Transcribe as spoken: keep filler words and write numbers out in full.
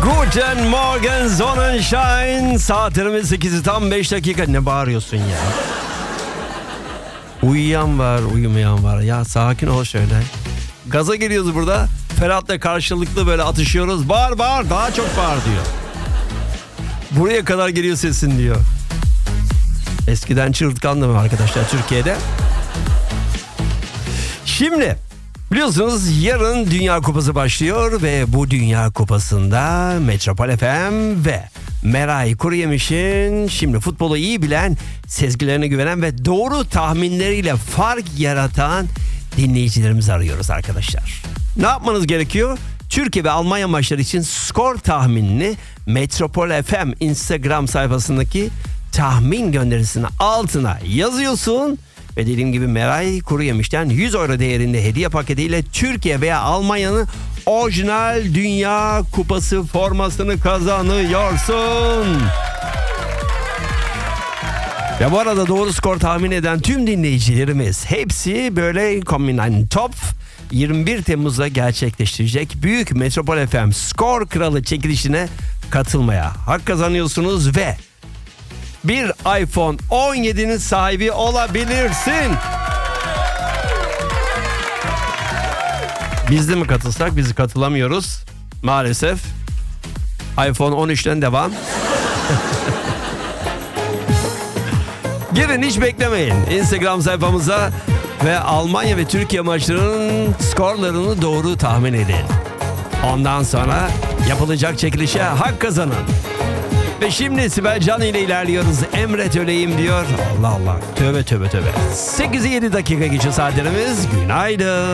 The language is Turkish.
Guten Morgen Sonnenschein. Saatlerimiz sekizi tam beş dakika. Ne bağırıyorsun ya? Uyuyan var, uyumayan var. Ya sakin ol şöyle. Gaza geliyoruz burada. Ferhat'la karşılıklı böyle atışıyoruz. Bağır bağır, daha çok bağır diyor. Buraya kadar geliyor sesin diyor. Eskiden çığırtkandım arkadaşlar Türkiye'de. Şimdi biliyorsunuz yarın Dünya Kupası başlıyor ve bu Dünya Kupası'nda Metropol F M ve Meray Kuruyemiş'in şimdi futbolu iyi bilen, sezgilerine güvenen ve doğru tahminleriyle fark yaratan dinleyicilerimizi arıyoruz arkadaşlar. Ne yapmanız gerekiyor? Türkiye ve Almanya maçları için skor tahminini Metropol F M Instagram sayfasındaki tahmin gönderisinin altına yazıyorsun. Ve dediğim gibi Meray Kuruyemiş'ten yüz euro değerinde hediye paketiyle Türkiye veya Almanya'nın orijinal Dünya Kupası formasını kazanıyorsun. Ve bu arada doğru skor tahmin eden tüm dinleyicilerimiz hepsi böyle kombinen top yirmi bir Temmuz'da gerçekleştirecek büyük Metropol F M Skor Kralı çekilişine katılmaya hak kazanıyorsunuz ve bir iPhone on yedinin sahibi olabilirsin. Biz de mi katılsak? Biz katılamıyoruz maalesef. iPhone on üçten devam. Girin, hiç beklemeyin. Instagram sayfamıza ve Almanya ve Türkiye maçlarının skorlarını doğru tahmin edin. Ondan sonra yapılacak çekilişe hak kazanın. Ve şimdi Sibel Can ile ilerliyoruz. Emret öleyim diyor. Allah Allah. Tövbe tövbe tövbe. sekize yedi dakika geçiyor saatlerimiz. Günaydın.